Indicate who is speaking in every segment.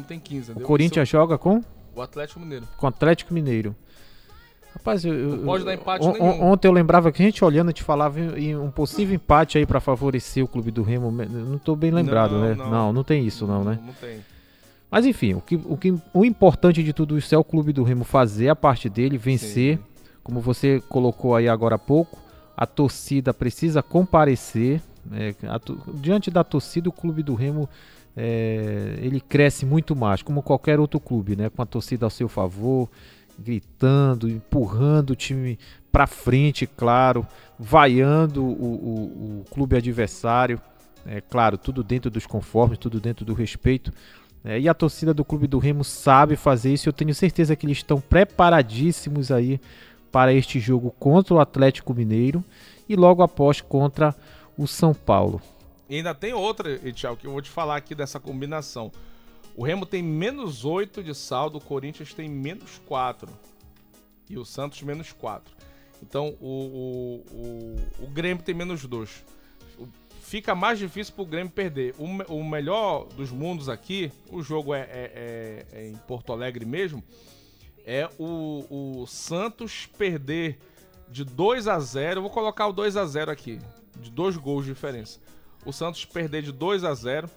Speaker 1: tem 15,
Speaker 2: O
Speaker 1: entendeu?
Speaker 2: Corinthians joga com?
Speaker 1: O Atlético Mineiro.
Speaker 2: Com o Atlético Mineiro. Rapaz,
Speaker 1: Não pode dar empate nenhum.
Speaker 2: Ontem eu lembrava que a gente olhando te falava em um possível empate aí pra favorecer o Clube do Remo. Não tô bem lembrado, né? Não tem isso não, né?
Speaker 1: Não tem.
Speaker 2: Mas enfim, o importante de tudo isso é o Clube do Remo fazer a parte dele, vencer.
Speaker 1: Sim.
Speaker 2: Como você colocou aí agora há pouco, a torcida precisa comparecer. Diante da torcida, o Clube do Remo ele cresce muito mais, como qualquer outro clube, né? Com a torcida ao seu favor, gritando, empurrando o time para frente, claro, vaiando o clube adversário. Claro, tudo dentro dos conformes, tudo dentro do respeito. E a torcida do Clube do Remo sabe fazer isso. Eu tenho certeza que eles estão preparadíssimos aí para este jogo contra o Atlético Mineiro e logo após contra o São Paulo.
Speaker 1: E ainda tem outra, Thiago, que eu vou te falar aqui dessa combinação. O Remo tem -8 de saldo, o Corinthians tem -4 e o Santos -4. Então o Grêmio tem -2. Fica mais difícil pro Grêmio perder. O melhor dos mundos aqui, o jogo é em Porto Alegre mesmo, é o Santos perder de 2-0. Eu vou colocar o 2-0 aqui, de 2 gols de diferença. O Santos perder de 2-0.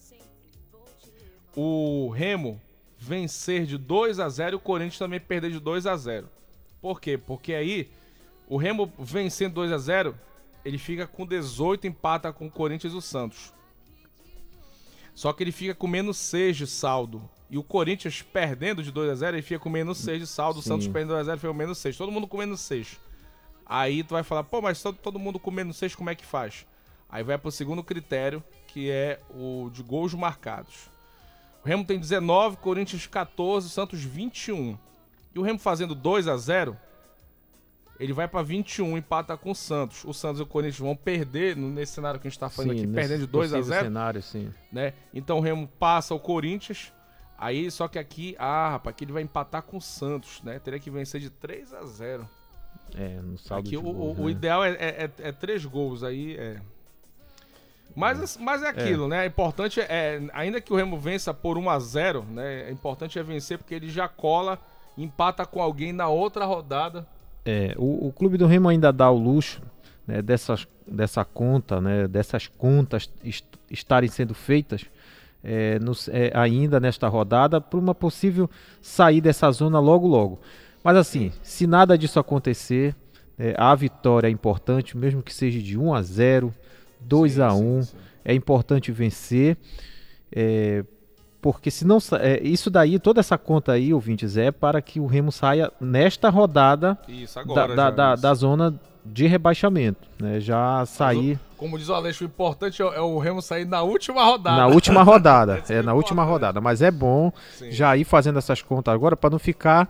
Speaker 1: O Remo vencer de 2-0 e o Corinthians também perder de 2-0. Por quê? Porque aí o Remo vencendo 2-0, ele fica com 18, empata com o Corinthians e o Santos. Só que ele fica com -6 de saldo. E o Corinthians perdendo de 2-0, ele fica com -6 de saldo.
Speaker 2: Sim.
Speaker 1: O Santos perdendo 2-0, fica com -6. Todo mundo com -6. Aí tu vai falar, pô, mas todo mundo com -6, como é que faz? Aí vai pro segundo critério, que é o de gols marcados. O Remo tem 19, Corinthians 14, Santos 21. E o Remo fazendo 2-0, ele vai para 21, empata com o Santos. O Santos e o Corinthians vão perder, nesse cenário que a gente tá falando aqui, perdendo de 2-0.
Speaker 2: Cenário, sim.
Speaker 1: Né? Então o Remo passa o Corinthians, aí só que aqui, rapaz, aqui ele vai empatar com o Santos, né? Teria que vencer de 3-0.
Speaker 2: No saldo
Speaker 1: aqui
Speaker 2: de gols,
Speaker 1: o ideal é 3 gols, aí Mas é aquilo, né? É importante, ainda que o Remo vença por 1-0, né? É importante vencer porque ele já cola, empata com alguém na outra rodada.
Speaker 2: O Clube do Remo ainda dá o luxo, né, dessa conta, né, dessas contas estarem sendo feitas ainda nesta rodada por uma possível sair dessa zona logo. Mas assim, se nada disso acontecer, a vitória é importante, mesmo que seja de 1-0, 2-1,
Speaker 1: sim.
Speaker 2: É importante vencer, porque senão isso daí, toda essa conta aí, ouvintes, é para que o Remo saia nesta rodada
Speaker 1: isso, agora,
Speaker 2: da zona de rebaixamento, né? Já sair...
Speaker 1: Como diz o Aleixo, o importante é o Remo sair na última rodada.
Speaker 2: Na última rodada, na última rodada, mas é bom já ir fazendo essas contas agora para não ficar...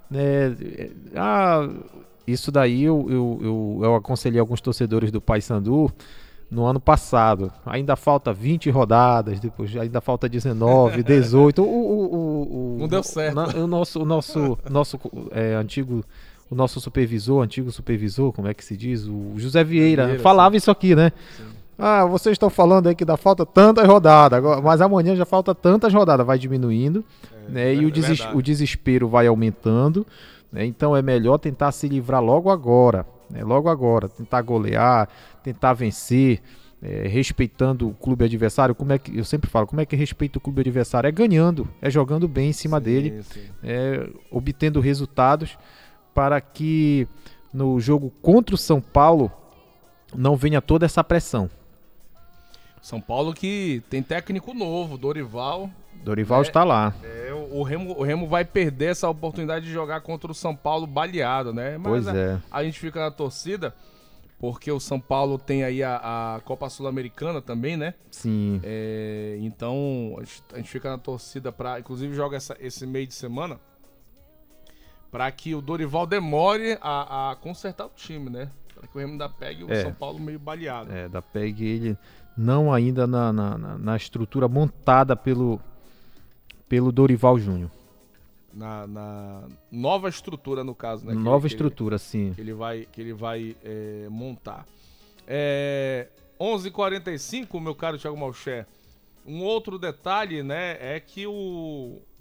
Speaker 2: isso daí eu aconselhei alguns torcedores do Paysandu no ano passado. Ainda falta 20 rodadas, depois ainda falta 19, 18.
Speaker 1: Não deu certo.
Speaker 2: O nosso antigo supervisor, como é que se diz? O José Vieira falava isso aqui, né? Sim. Vocês estão falando aí que dá falta tantas rodadas, mas amanhã já falta tantas rodadas, vai diminuindo, né? E o desespero vai aumentando, né? Então é melhor tentar se livrar logo agora, tentar golear, tentar vencer, respeitando o clube adversário. Eu sempre falo, como é que respeita o clube adversário? É ganhando, é jogando bem em cima dele, obtendo resultados para que no jogo contra o São Paulo não venha toda essa pressão.
Speaker 1: São Paulo que tem técnico novo, Dorival
Speaker 2: está lá.
Speaker 1: O Remo vai perder essa oportunidade de jogar contra o São Paulo baleado, né? Mas a gente fica na torcida, porque o São Paulo tem aí a Copa Sul-Americana também, né?
Speaker 2: Sim.
Speaker 1: Então a gente fica na torcida para, inclusive joga esse meio de semana, para que o Dorival demore a consertar o time, né? Para que o Remo ainda pegue o São Paulo meio baleado.
Speaker 2: Da pegue ele não ainda na estrutura montada pelo Dorival Júnior.
Speaker 1: Na nova estrutura, no caso, né?
Speaker 2: Nova estrutura, sim.
Speaker 1: Que ele vai montar. 11h45, meu caro Thiago Malcher. Um outro detalhe, né, é que